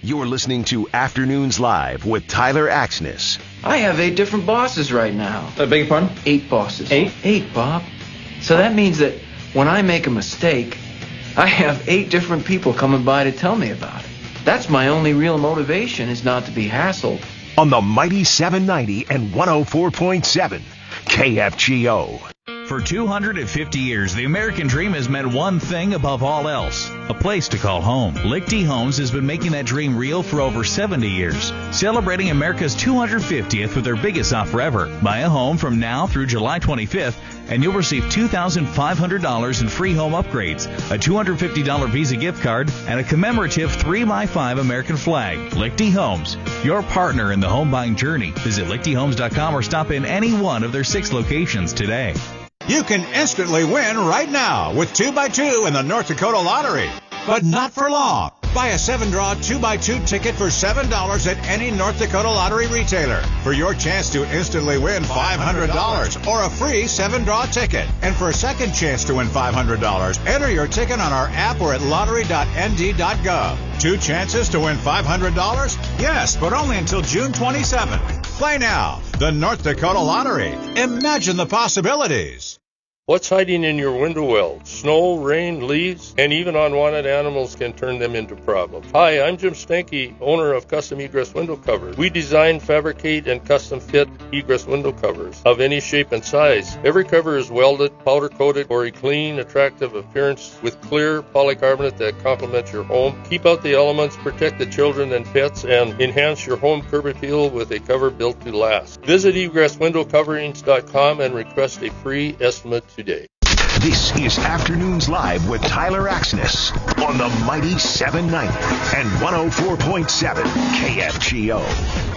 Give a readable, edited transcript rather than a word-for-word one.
You're listening to Afternoons Live with Tyler Axness. I have 8 different bosses right now. I beg your pardon? 8 bosses. 8? 8, Bob. So that means that when I make a mistake, I have 8 different people coming by to tell me about it. That's my only real motivation, is not to be hassled. On the mighty 790 and 104.7 KFGO. For 250 years, the American dream has meant one thing above all else: a place to call home. Lichty Homes has been making that dream real for over 70 years, celebrating America's 250th with their biggest offer ever. Buy a home from now through July 25th, and you'll receive $2,500 in free home upgrades, a $250 Visa gift card, and a commemorative 3x5 American flag. Lichty Homes, your partner in the home buying journey. Visit lichtyhomes.com or stop in any one of their 6 locations today. You can instantly win right now with 2x2 in the North Dakota Lottery. But not for long. Buy a 7-draw 2x2 ticket for $7 at any North Dakota Lottery retailer for your chance to instantly win $500 or a free 7-draw ticket. And for a second chance to win $500, enter your ticket on our app or at lottery.nd.gov. 2 chances to win $500? Yes, but only until June 27th. Play now. The North Dakota Lottery. Imagine the possibilities. What's hiding in your window well? Snow, rain, leaves, and even unwanted animals can turn them into problems. Hi, I'm Jim Stanky, owner of Custom Egress Window Covers. We design, fabricate, and custom fit egress window covers of any shape and size. Every cover is welded, powder coated for a clean, attractive appearance with clear polycarbonate that complements your home. Keep out the elements, protect the children and pets, and enhance your home curb appeal with a cover built to last. Visit egresswindowcoverings.com and request a free estimate today. This is Afternoons Live with Tyler Axness on the mighty 790 and 104.7 KFGO.